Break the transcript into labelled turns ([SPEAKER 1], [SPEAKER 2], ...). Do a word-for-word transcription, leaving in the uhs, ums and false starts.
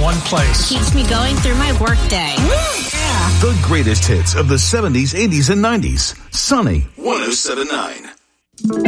[SPEAKER 1] one place.
[SPEAKER 2] Keeps me going through my workday.
[SPEAKER 3] Yeah.
[SPEAKER 4] The greatest hits of the seventies, eighties, and nineties. Sunny one oh seven point nine.